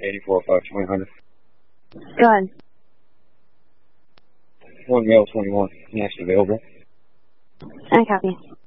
84-5-2000. Go ahead. 1 male 21. Next available. I copy.